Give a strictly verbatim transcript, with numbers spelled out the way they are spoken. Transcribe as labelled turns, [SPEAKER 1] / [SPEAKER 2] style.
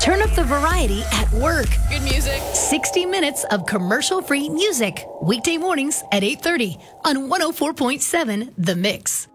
[SPEAKER 1] Turn up the variety at work.
[SPEAKER 2] Good music.
[SPEAKER 1] sixty minutes of commercial-free music. Weekday mornings at eight thirty on one oh four point seven The Mix.